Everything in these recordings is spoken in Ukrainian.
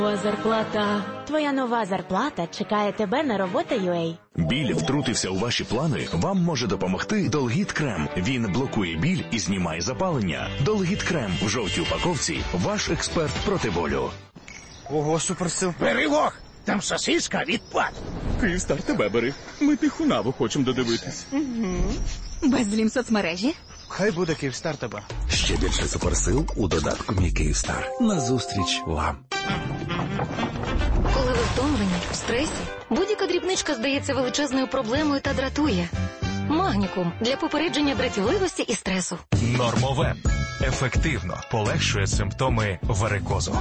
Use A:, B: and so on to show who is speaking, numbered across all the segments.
A: Зарплата. Твоя нова зарплата чекає тебе на робота.ua.
B: Біль втрутився у ваші плани? Вам може допомогти Долгіт Крем. Він блокує біль і знімає запалення. Долгіт Крем в жовтій упаковці. Ваш експерт проти болю.
C: Ого, суперсил.
D: Бери лох! Там сосиска відпад.
C: Київстар, тебе бери. Ми Тихунаву хочемо додивитись.
E: Безлім соцмережі.
C: Хай буде Київстар тебе.
F: Ще більше суперсил у додатку «Мій Київстар». Назустріч вам.
G: Коли ви втомлені, в стресі, будь-яка дрібничка здається величезною проблемою та дратує. Магнікум для попередження дратівливості і стресу.
H: Нормовен. Ефективно полегшує симптоми варикозу.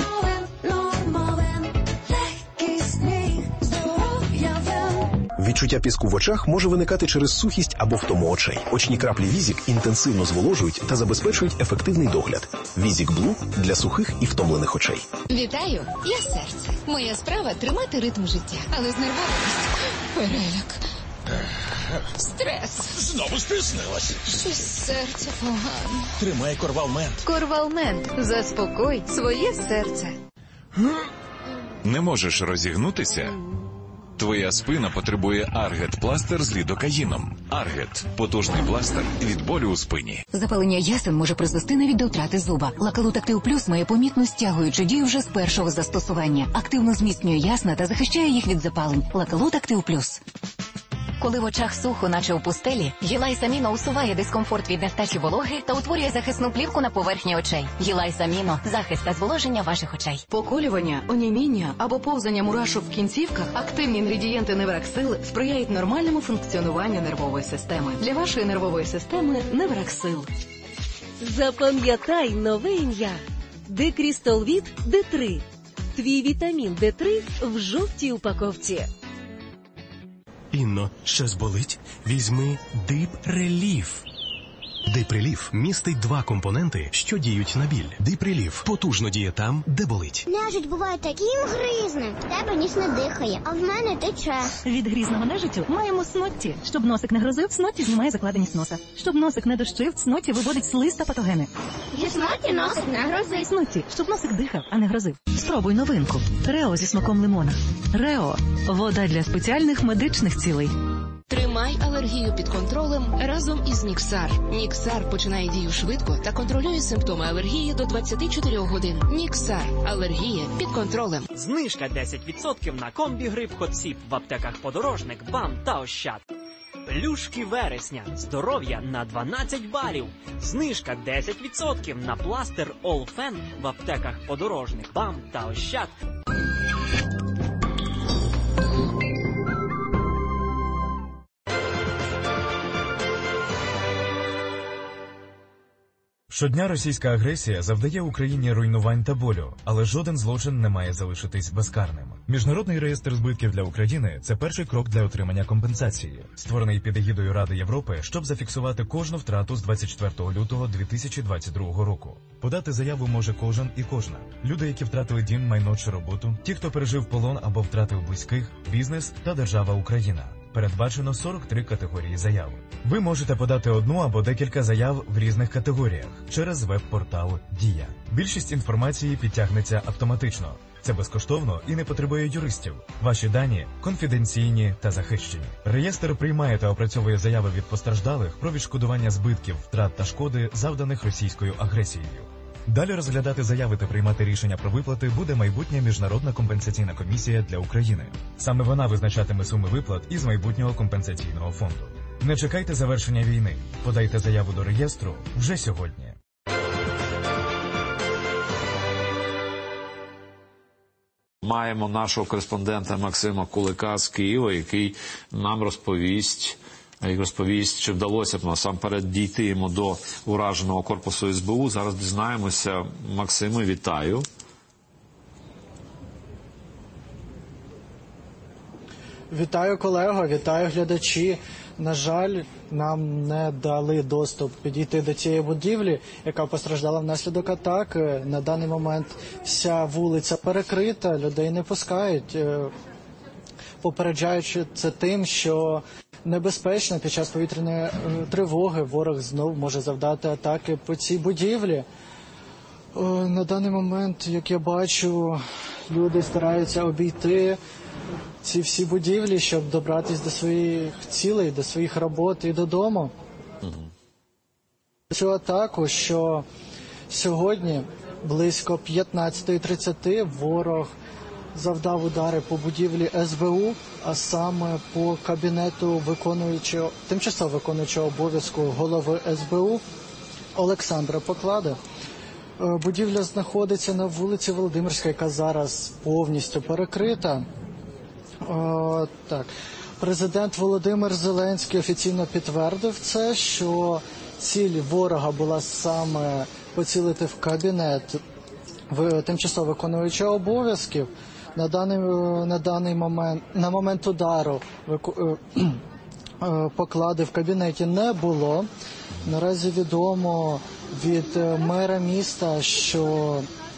F: Відчуття піску в очах може виникати через сухість або втому очей. Очні краплі Візік інтенсивно зволожують та забезпечують ефективний догляд. Візік Блу для сухих і втомлених очей.
I: Вітаю, я серце. Моя справа – тримати ритм життя. Але з нервовістю – переляк. Стрес.
D: Знову стиснилась.
I: Щось серце погано.
D: Тримай Корвалмент.
G: Корвалмент. Заспокой своє серце.
H: Не можеш розігнутися? Твоя спина потребує Аргет-пластир з лідокаїном. Аргет – потужний пластир від болю у спині.
G: Запалення ясен може призвести навіть до втрати зуба. Лакалут Актив Плюс має помітну стягуючу дію вже з першого застосування. Активно зміцнює ясна та захищає їх від запалень. Лакалут Актив Плюс. Коли в очах сухо, наче у пустелі, Гілайс Аміно усуває дискомфорт від нестачі вологи та утворює захисну плівку на поверхні очей. Гілайс Аміно – захист та зволоження ваших очей.
J: Поколювання, оніміння або повзання мурашок в кінцівках – активні інгредієнти Невраксил сприяють нормальному функціонуванню нервової системи. Для вашої нервової системи Невраксил.
K: Запам'ятай нове ім'я. Декрістолвіт Д3. Твій вітамін Д3 в жовтій упаковці.
L: Інно, щось болить? Візьми Дип Реліф. Дип Реліф містить 2 компоненти, що діють на біль. Дип Реліф потужно діє там, де болить.
M: Нежить буває таким гризним. В тебе ніс не дихає, а в мене тече.
N: Від грізного нежиттю маємо снотті. Щоб носик не грозив, снотті знімає закладеність носа. Щоб носик не дощив, снотті виводить слиз та патогени.
M: Зі снотті носик не грозить.
N: Снотті, щоб носик дихав, а не грозив. Спробуй новинку. Рео зі смаком лимона. Рео – вода для спеціальних медичних цілей.
I: Тримай алергію під контролем разом із Ніксар. Ніксар починає дію швидко та контролює симптоми алергії до 24 годин. Ніксар. Алергія під контролем.
O: Знижка 10% на комбі-грип Хотсіп в аптеках Подорожник, БАМ та Ощад. Плюшки вересня. Здоров'я на 12 балів. Знижка 10% на пластир All-Fen в аптеках Подорожник, БАМ та Ощад.
P: Щодня російська агресія завдає Україні руйнувань та болю, але жоден злочин не має залишитись безкарним. Міжнародний реєстр збитків для України – це перший крок для отримання компенсації, створений під егідою Ради Європи, щоб зафіксувати кожну втрату з 24 лютого 2022 року. Подати заяву може кожен і кожна. Люди, які втратили дім, майно чи роботу, ті, хто пережив полон або втратив близьких, бізнес та держава Україна. Передбачено 43 категорії заяв. Ви можете подати одну або декілька заяв в різних категоріях через веб-портал «Дія». Більшість інформації підтягнеться автоматично. Це безкоштовно і не потребує юристів. Ваші дані конфіденційні та захищені. Реєстр приймає та опрацьовує заяви від постраждалих про відшкодування збитків, втрат та шкоди, завданих російською агресією. Далі розглядати заяви та приймати рішення про виплати буде майбутня міжнародна компенсаційна комісія для України. Саме вона визначатиме суми виплат із майбутнього компенсаційного фонду. Не чекайте завершення війни. Подайте заяву до реєстру вже сьогодні.
Q: Маємо нашого кореспондента Максима Кулика з Києва, який нам розповість, чи вдалося б насамперед дійти йому до ураженого корпусу СБУ. Зараз дізнаємося. Максиме, вітаю.
R: Вітаю, колего, вітаю, глядачі. На жаль, нам не дали доступ підійти до цієї будівлі, яка постраждала внаслідок атаки. На даний момент вся вулиця перекрита, людей не пускають, попереджаючи це тим, що небезпечно під час повітряної тривоги ворог знов може завдати атаки по цій будівлі. На даний момент, як я бачу, люди стараються обійти ці всі будівлі, щоб добратися до своїх цілей, до своїх робот і додому. Цю атаку, що сьогодні близько 15:30 ворог завдав удари по будівлі СБУ, а саме по кабінету тимчасово виконуючого обов'язку голови СБУ Олександра Поклади. Будівля знаходиться на вулиці Володимирська, яка зараз повністю перекрита. Президент Володимир Зеленський офіційно підтвердив це, що ціль ворога була саме поцілити в кабінет тимчасово виконуючого обов'язків. На момент удару Поклади в кабінеті не було. Наразі відомо від мера міста, що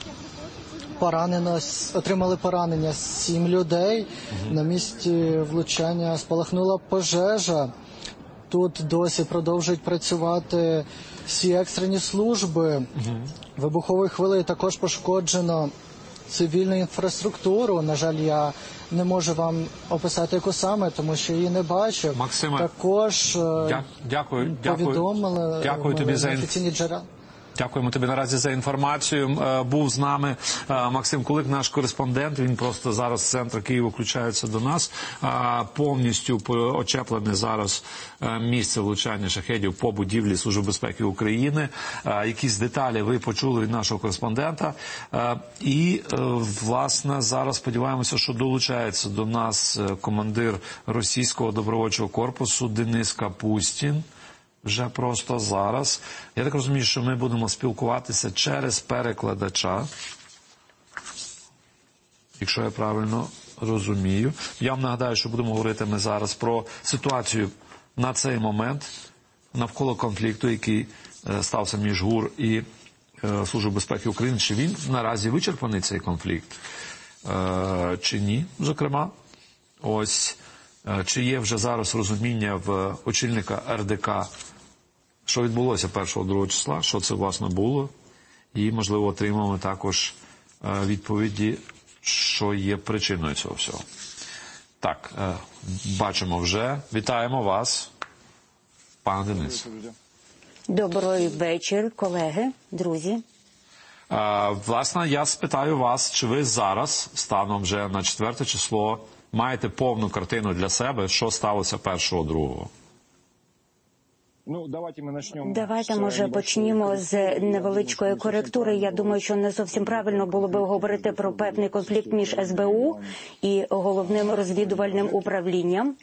R: отримали поранення 7 людей. На місці влучання спалахнула пожежа. Тут досі продовжують працювати всі екстрені служби. Вибуховою хвилею також пошкоджено цивільну інфраструктуру. На жаль, я не можу вам описати, яку саме, тому що її не бачив.
Q: Максиме,
R: також повідомили
Q: тобі за
R: офіційні джерела.
Q: Дякуємо тобі наразі за інформацію. Був з нами Максим Кулик, наш кореспондент. Він просто зараз з центру Києва включається до нас. Повністю очеплене зараз місце влучання шахедів по будівлі Служби безпеки України. Якісь деталі ви почули від нашого кореспондента. І, власне, зараз сподіваємося, що долучається до нас командир російського добровольчого корпусу Денис Капустін. Вже просто зараз. Я так розумію, що ми будемо спілкуватися через перекладача. Якщо я правильно розумію. Я вам нагадаю, що будемо говорити ми зараз про ситуацію на цей момент навколо конфлікту, який стався між ГУР і Службою безпеки України. Чи він наразі вичерпаний, цей конфлікт, чи ні, зокрема. Ось, чи є вже зараз розуміння в очільника РДК, що відбулося 1-2 числа, що це, власне, було, і, можливо, отримаємо також відповіді, що є причиною цього всього. Так, бачимо вже. Вітаємо вас, пане Денис.
S: Добрий вечір, колеги, друзі.
Q: Власне, я спитаю вас, чи ви зараз, станом вже на 4 число, маєте повну картину для себе, що сталося 1-2?
S: Давайте, може, почнімо з невеличкої коректури. Я думаю, що не зовсім правильно було би говорити про певний конфлікт між СБУ і головним розвідувальним управлінням.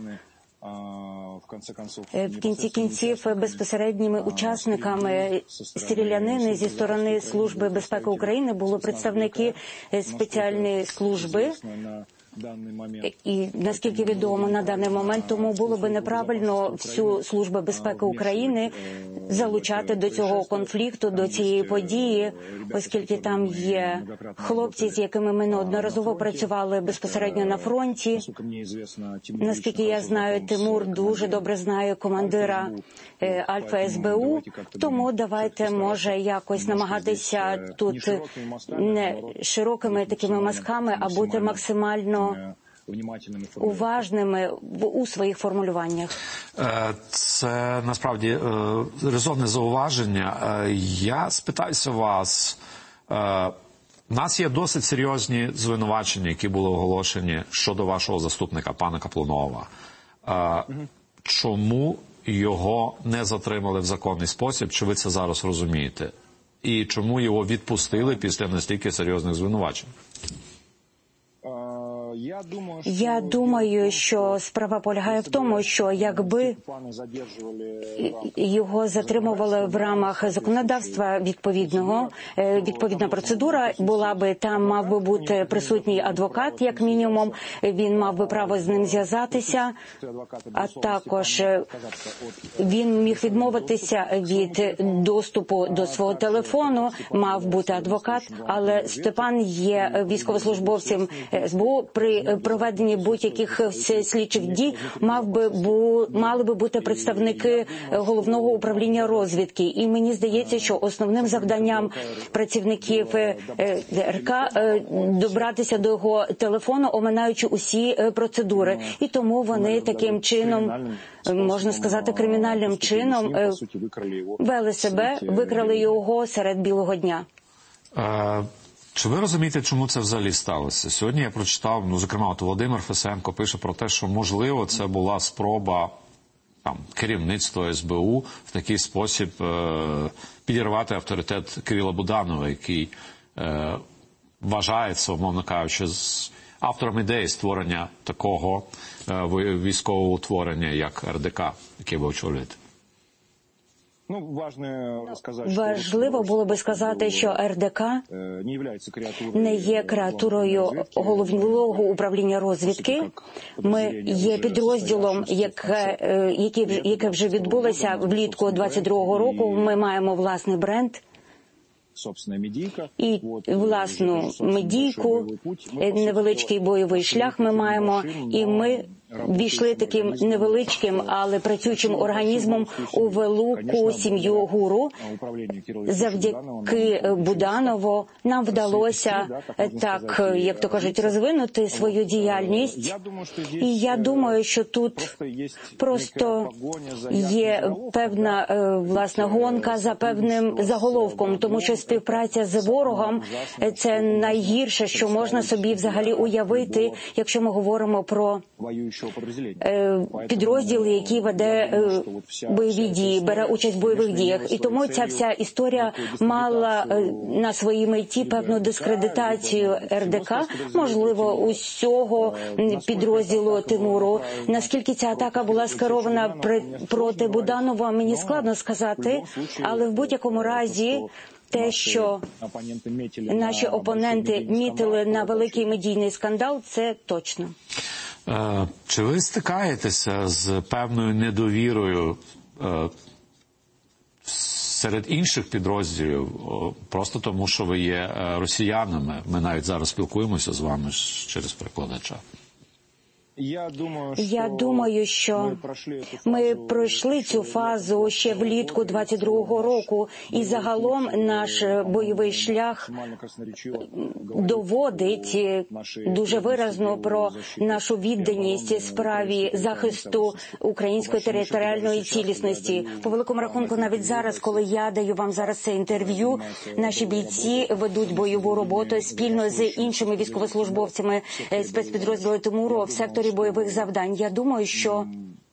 S: В кінці кінців безпосередніми учасниками стрілянини зі сторони Служби безпеки України були представники спеціальної служби. І, наскільки відомо на даний момент, тому було би неправильно всю Службу безпеки України залучати до цього конфлікту, до цієї події, оскільки там є хлопці, з якими ми неодноразово працювали безпосередньо на фронті. Наскільки я знаю, Тимур дуже добре знає командира Альфа СБУ, тому давайте, може, якось намагатися тут не широкими такими мазками, а бути максимально уважними у своїх формулюваннях.
Q: Це, насправді, резонне зауваження. Я спитаюся вас, у нас є досить серйозні звинувачення, які були оголошені щодо вашого заступника, пана Каплунова. Чому його не затримали в законний спосіб? Чи ви це зараз розумієте? І чому його відпустили після настільки серйозних звинувачень?
S: Я думаю, що справа полягає в тому, що якби його затримували в рамках законодавства відповідного, відповідна процедура була би, там мав би бути присутній адвокат, як мінімум, він мав би право з ним зв'язатися, а також він міг відмовитися від доступу до свого телефону, мав бути адвокат, але Степан є військовослужбовцем СБУ, при при проведенні будь-яких слідчих дій мали би бути представники Головного управління розвідки. І мені здається, що основним завданням працівників РК добратися до його телефону, оминаючи усі процедури. І тому вони таким чином, можна сказати, кримінальним чином вели себе, викрали його серед білого дня.
Q: Чи ви розумієте, чому це взагалі сталося? Сьогодні я прочитав, зокрема, от Володимир Фесенко пише про те, що, можливо, це була спроба керівництва СБУ в такий спосіб підірвати авторитет Кирила Буданова, який вважається, умовно кажучи, автором ідеї створення такого військового утворення, як РДК, яке ви очолюєте.
S: Важливо було би сказати, що РДК не є креатурою Головного управління розвідки. Ми є підрозділом, яке вже відбулося влітку 22-го року. Ми маємо власний бренд і власну медійку, невеличкий бойовий шлях ми маємо, і ми війшли таким невеличким, але працюючим організмом у велику сім'ю ГУРу. Завдяки Буданову нам вдалося, так, як то кажуть, розвинути свою діяльність. І я думаю, що тут просто є певна, власна, гонка за певним заголовком, тому що співпраця з ворогом – це найгірше, що можна собі взагалі уявити, якщо ми говоримо про підрозділ, який веде бойові дії, бере участь в бойових діях. І тому ця вся історія мала на своїй меті певну дискредитацію РДК, можливо, усього підрозділу Тимуру. Наскільки ця атака була скерована проти Буданова, мені складно сказати, але в будь-якому разі те, що наші опоненти мітили на великий медійний скандал, це точно.
Q: Чи ви стикаєтеся з певною недовірою серед інших підрозділів, просто тому, що ви є росіянами? Ми навіть зараз спілкуємося з вами через перекладача.
S: Я думаю, що ми пройшли цю фазу ще влітку 22-го року, і загалом наш бойовий шлях доводить дуже виразно про нашу відданість справі захисту української територіальної цілісності. По великому рахунку, навіть зараз, коли я даю вам зараз це інтерв'ю, наші бійці ведуть бойову роботу спільно з іншими військовослужбовцями спецпідрозділу Тимуру в секторі бойових завдань. Я думаю, що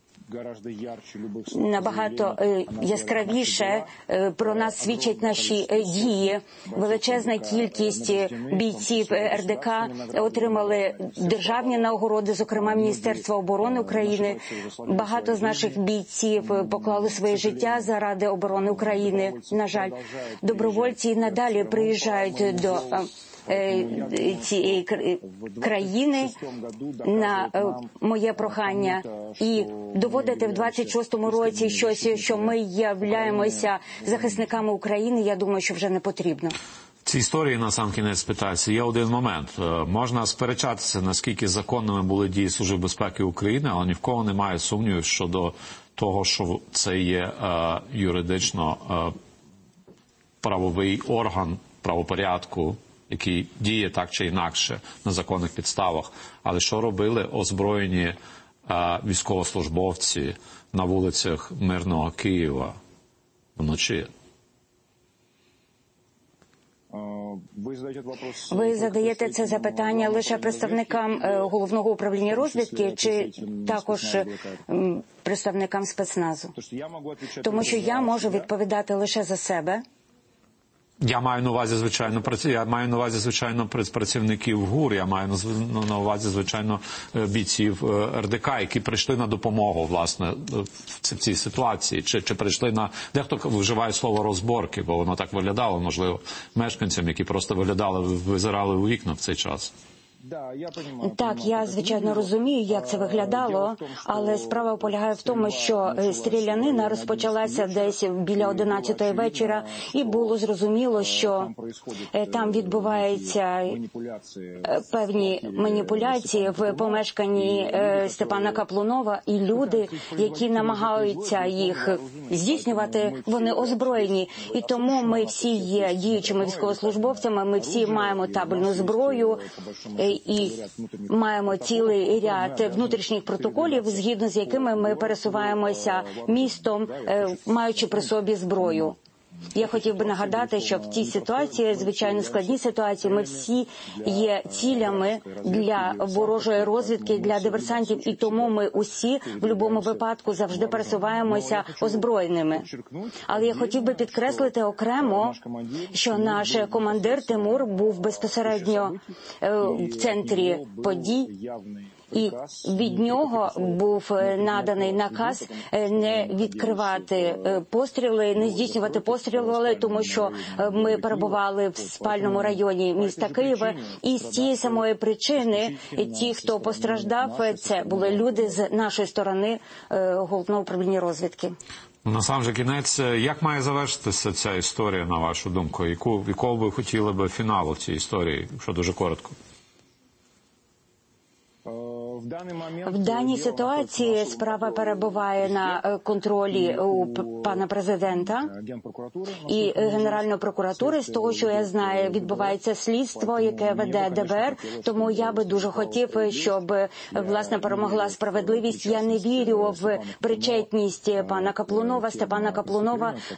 S: набагато яскравіше про нас свідчать наші дії. Величезна кількість бійців РДК отримали державні нагороди, зокрема Міністерства оборони України. Багато з наших бійців поклали своє життя заради оборони України. На жаль, добровольці надалі приїжджають до цієї країни на моє прохання і доводити в 26-му році щось, що ми являємося захисниками України, я думаю, що вже не потрібно.
Q: Ці історії насамкінець питаються. Є один момент. Можна сперечатися, наскільки законними були дії Служби безпеки України, але ні в кого немає сумнівів щодо того, що це є юридично правовий орган правопорядку, який діє так чи інакше на законних підставах. Але що робили озброєні військовослужбовці на вулицях мирного Києва вночі?
S: Ви задаєте це запитання лише представникам Головного управління розвідки чи також представникам спецназу? Тому що я можу відповідати лише за себе.
Q: Я маю на увазі, звичайно, працівників ГУР, я маю на увазі, звичайно, бійців РДК, які прийшли на допомогу, власне, в цій ситуації. Чи прийшли на... Дехто вживає слово розборки, бо воно так виглядало, можливо, мешканцям, які просто визирали у вікна в цей час.
S: Так, я, звичайно, розумію, як це виглядало, але справа полягає в тому, що стрілянина розпочалася десь біля 11-ї вечора, і було зрозуміло, що там відбуваються певні маніпуляції в помешканні Степана Каплунова, і люди, які намагаються їх здійснювати, вони озброєні. І тому ми всі є діючими військовослужбовцями, ми всі маємо табельну зброю, і маємо цілий ряд внутрішніх протоколів, згідно з якими ми пересуваємося містом, маючи при собі зброю. Я хотів би нагадати, що в цій ситуації, звичайно складній ситуації, ми всі є цілями для ворожої розвідки, для диверсантів, і тому ми усі в будь-якому випадку завжди пересуваємося озброєними. Але я хотів би підкреслити окремо, що наш командир Тимур був безпосередньо в центрі подій, і від нього був наданий наказ не відкривати постріли, не здійснювати постріли, тому що ми перебували в спальному районі міста Києва. І з тієї самої причини ті, хто постраждав, це були люди з нашої сторони Головного управління розвідки.
Q: На сам же кінець, як має завершитися ця історія, на вашу думку? Якого ви хотіли би фіналу цій історії, якщо дуже коротко?
S: В даній ситуації справа перебуває на контролі у пана президента і Генеральної прокуратури. З того, що я знаю, відбувається слідство, яке веде ДБР, тому я би дуже хотів, щоб, власне, перемогла справедливість. Я не вірю в причетність пана Каплунова, Степана Каплунова